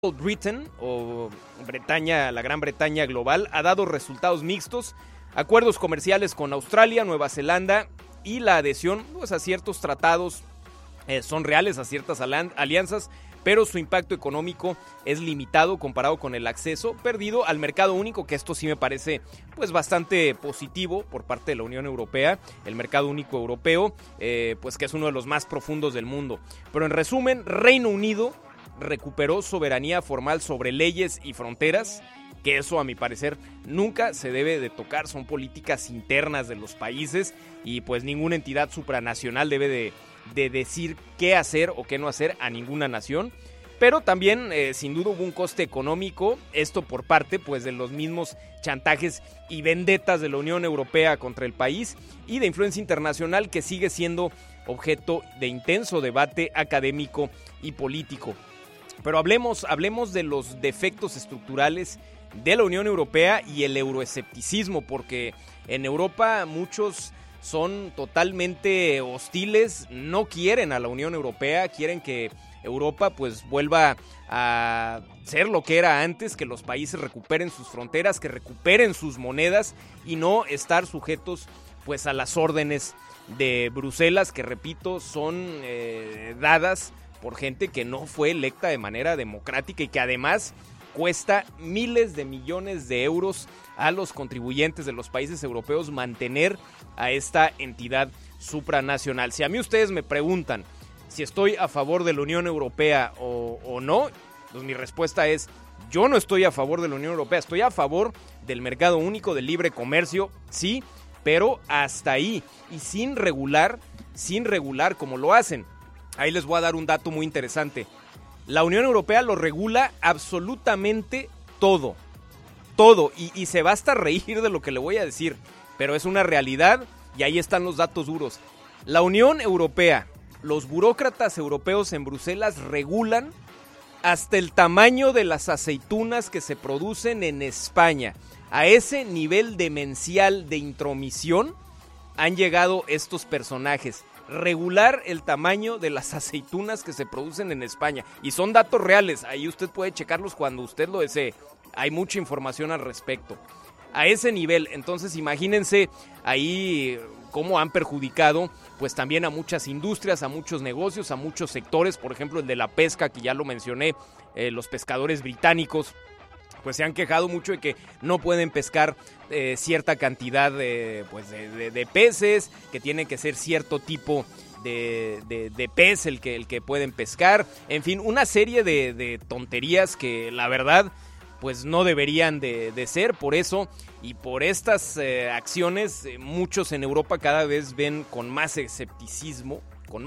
Britain o Bretaña, la Gran Bretaña global, ha dado resultados mixtos, acuerdos comerciales con Australia, Nueva Zelanda y la adhesión pues, a ciertos tratados son reales, a ciertas alianzas, pero su impacto económico es limitado comparado con el acceso perdido al mercado único, que esto sí me parece pues bastante positivo por parte de la Unión Europea, el mercado único europeo, pues que es uno de los más profundos del mundo. Pero en resumen, Reino Unido recuperó soberanía formal sobre leyes y fronteras, que eso a mi parecer nunca se debe de tocar, son políticas internas de los países y pues ninguna entidad supranacional debe de decir qué hacer o qué no hacer a ninguna nación. Pero también sin duda hubo un coste económico, esto por parte pues de los mismos chantajes y vendetas de la Unión Europea contra el país y de influencia internacional que sigue siendo objeto de intenso debate académico y político. Pero hablemos de los defectos estructurales de la Unión Europea y el euroescepticismo, porque en Europa muchos son totalmente hostiles, no quieren a la Unión Europea, quieren que Europa pues vuelva a ser lo que era antes, que los países recuperen sus fronteras, que recuperen sus monedas y no estar sujetos pues a las órdenes de Bruselas, que repito, son dadas por gente que no fue electa de manera democrática y que además cuesta miles de millones de euros a los contribuyentes de los países europeos mantener a esta entidad supranacional. Si a mí ustedes me preguntan si estoy a favor de la Unión Europea o no, pues mi respuesta es: yo no estoy a favor de la Unión Europea, estoy a favor del mercado único, del libre comercio, sí, pero hasta ahí y sin regular como lo hacen. Ahí les voy a dar un dato muy interesante. La Unión Europea lo regula absolutamente todo, y se va hasta reír de lo que le voy a decir, pero es una realidad y ahí están los datos duros. La Unión Europea, los burócratas europeos en Bruselas regulan hasta el tamaño de las aceitunas que se producen en España. A ese nivel demencial de intromisión han llegado estos personajes. Regular el tamaño de las aceitunas que se producen en España. Y son datos reales, ahí usted puede checarlos cuando usted lo desee. Hay mucha información al respecto. A ese nivel, entonces imagínense ahí cómo han perjudicado pues también a muchas industrias, a muchos negocios, a muchos sectores. Por ejemplo, el de la pesca, que ya lo mencioné, los pescadores británicos pues se han quejado mucho de que no pueden pescar cierta cantidad de peces, que tiene que ser cierto tipo de pez el que pueden pescar. En fin, una serie de tonterías que la verdad pues no deberían de ser. Por eso y por estas acciones, muchos en Europa cada vez ven con más escepticismo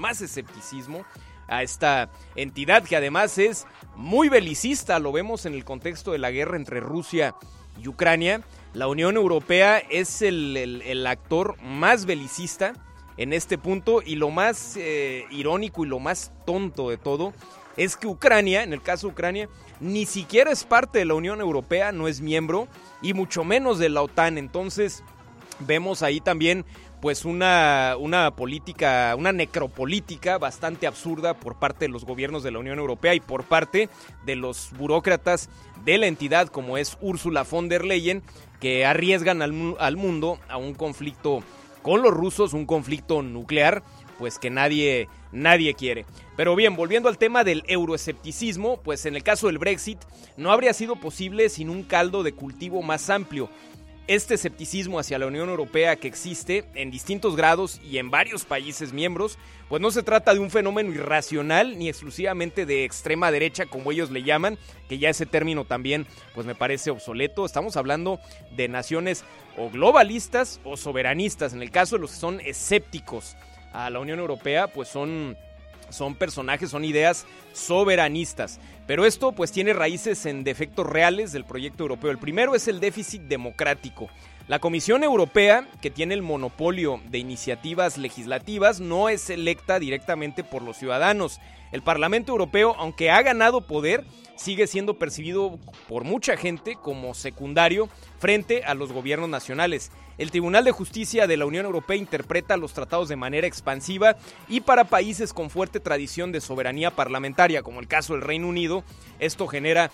a esta entidad, que además es muy belicista. Lo vemos en el contexto de la guerra entre Rusia y Ucrania. La Unión Europea es el actor más belicista en este punto, y lo más irónico y lo más tonto de todo es que Ucrania, en el caso de Ucrania, ni siquiera es parte de la Unión Europea, no es miembro y mucho menos de la OTAN. Entonces vemos ahí también pues una política, una necropolítica bastante absurda por parte de los gobiernos de la Unión Europea y por parte de los burócratas de la entidad, como es Ursula von der Leyen, que arriesgan al mundo a un conflicto con los rusos, un conflicto nuclear, pues que nadie quiere. Pero bien, volviendo al tema del euroescepticismo, pues en el caso del Brexit no habría sido posible sin un caldo de cultivo más amplio. Este escepticismo hacia la Unión Europea que existe en distintos grados y en varios países miembros, pues no se trata de un fenómeno irracional ni exclusivamente de extrema derecha, como ellos le llaman, que ya ese término también pues me parece obsoleto. Estamos hablando de naciones o globalistas o soberanistas. En el caso de los que son escépticos a la Unión Europea, pues son personajes, son ideas soberanistas. Pero esto pues tiene raíces en defectos reales del proyecto europeo. El primero es el déficit democrático. La Comisión Europea, que tiene el monopolio de iniciativas legislativas, no es electa directamente por los ciudadanos. El Parlamento Europeo, aunque ha ganado poder, sigue siendo percibido por mucha gente como secundario frente a los gobiernos nacionales. El Tribunal de Justicia de la Unión Europea interpreta los tratados de manera expansiva y para países con fuerte tradición de soberanía parlamentaria, como el caso del Reino Unido, esto genera